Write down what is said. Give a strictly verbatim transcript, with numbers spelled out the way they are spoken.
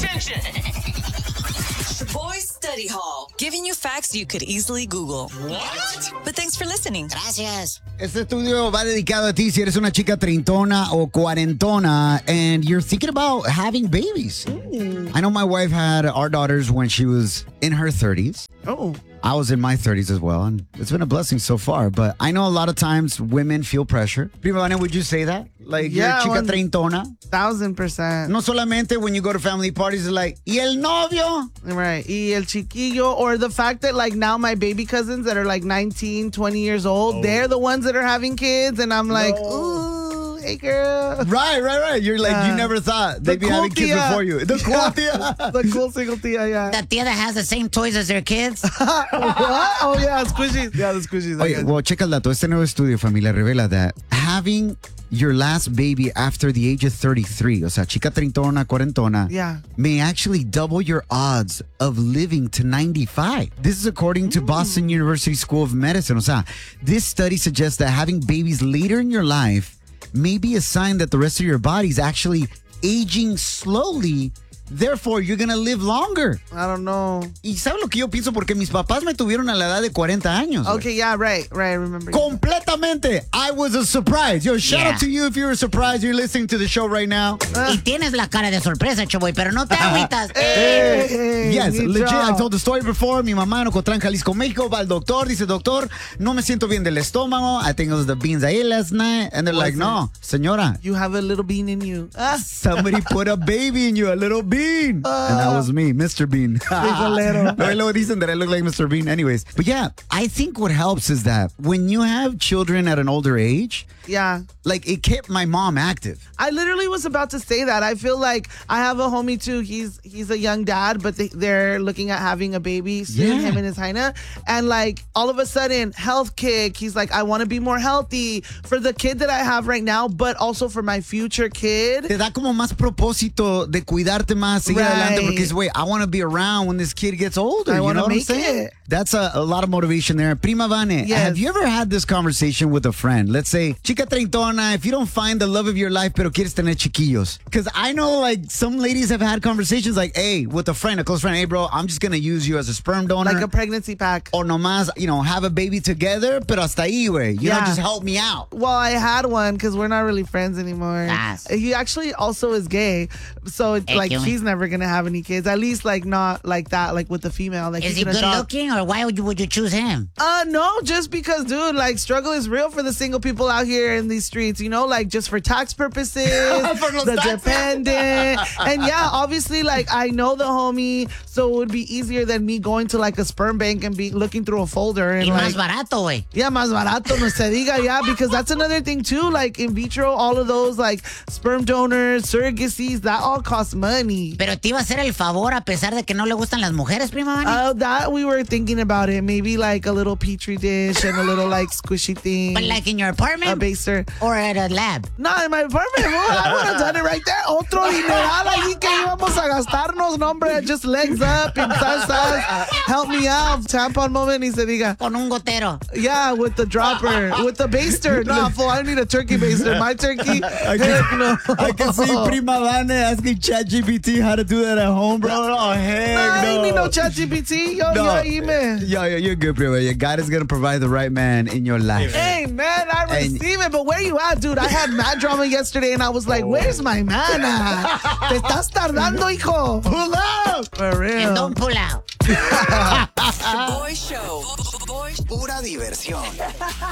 Attention! Boy Study Hall, giving you facts you could easily Google. What? But thanks for listening. Gracias. Este estudio va dedicado a ti si eres una chica treintona o cuarentona and you're thinking about having babies. Mm. I know my wife had our daughters when she was in her thirties. Oh. I was in my thirties as well, and it's been a blessing so far. But I know a lot of times women feel pressure. Prima Vane, would you say that? Like, Yeah, you're chica one- treintona? Thousand percent. No solamente when you go to family parties, it's like, ¿y el novio? Right. Y el chiquillo, or the fact that like now my baby cousins that are like nineteen, twenty years old, Oh. they're the ones that are having kids. And I'm like, ooh, hey girl. Right, right, right. You're like, you Uh, never thought the they'd be cool having kids tia. before you. The cool tia. The cool single tia, yeah. The tia that has the same toys as their kids. What? Oh yeah, squishies. Yeah, the squishies. I Oye, guess. well, checa el dato. Este nuevo estudio, familia, revela that having your last baby after the age of thirty-three, o sea, chica treintona, cuarentona, Yeah. may actually double your odds of living to ninety-five. This is according to Boston University School of Medicine. O sea, this study suggests that having babies later in your life may be a sign that the rest of your body is actually aging slowly. Therefore, you're going to live longer. I don't know. ¿Y sabes lo que yo pienso? Porque mis papás me tuvieron a la edad de cuarenta años. güey. Okay, yeah, right, right. I remember. Completamente. I was a surprise. Yo, shout Yeah. out to you if you're a surprise. You're listening to the show right now. Y tienes la cara de sorpresa, Choboy, pero no te agüitas. Hey, hey, Yes, good legit. job. I told the story before. Mi mamá en Ocotlán, Jalisco, México, va al doctor. Dice, doctor, no me siento bien del estómago. I think it was the beans I ate last night. And they're like, Was no, señora, You have a little bean in you. Ah. somebody put a baby in you, a little bean. and that was me, Mister Bean. Frijolero. No, y luego dicen that I look like Mister Bean. Anyways, but yeah, I think what helps is that when you have children at an older age, Yeah. like it kept my mom active. I literally was about to say that. I feel like I have a homie too. He's he's a young dad, but they, they're looking at having a baby soon, Yeah. him and his Heina. And like all of a sudden, health kick. He's like, I want to be more healthy for the kid that I have right now, but also for my future kid. Te da como más propósito de cuidarte más, seguir Right. adelante, porque es, wait, I want to be around when this kid gets older. I you wanna know what I'm make saying? it. That's a, a lot of motivation there. Prima Vane, Yes. have you ever had this conversation with a friend? Let's say, chica treintona, if you don't find the love of your life, pero quieres tener chiquillos. Because I know, like, some ladies have had conversations like, hey, with a friend, a close friend, hey, bro, I'm just going to use you as a sperm donor. Like a pregnancy pack. or nomás, you know, have a baby together, pero hasta ahí, güey. You know, Yeah. just help me out. Well, I had one because we're not really friends anymore. Yes. He actually also is gay, so it's Hey, like Kiwi. he's never gonna have any kids. At least like not like that, like with the female. Like Is he he can good adopt. looking, or why would you, would you choose him? Uh, no, just because, dude, like struggle is real for the single people out here in these streets. You know, like just for tax purposes, For los the taxes. dependent, and yeah, obviously, like I know the homie, so it would be easier than me going to like a sperm bank and be looking through a folder and Y like. más barato, güey. Yeah, más barato, no se diga, yeah, because that's another thing too. Like in vitro, all of those like sperm donors, surrogacies, that all costs money. Pero te iba a hacer el favor a pesar de que no le gustan las mujeres, Prima Vane. Uh, that we were thinking about it. Maybe like a little petri dish and a little like squishy thing. But like in your apartment a baster. or at a lab. No, in my apartment, bro, I would have done it right there. Otro dineral allí que íbamos a gastarnos, no, hombre. Just legs up and salsas. Help me out. Tampon moment, y se diga. Con un gotero. Yeah, with the dropper, with the baster. No, fool, I need a turkey baster. My turkey, I heck can, no. I can see Prima Vane asking ChatGPT how to do that at home, bro. Oh, heck Nah, I no. ain't need no ChatGPT. Yo, No. yo, email. Yo, yo, you're good, Prima. Your God is going to provide the right man in your life. Hey, man, I And- receive it, but where you at, dude? I had mad drama yesterday, and I was like, where's my man at? Te estás tardando, hijo. Pull up! For real. And don't pull out. The Boy Show. Boy Pura diversión.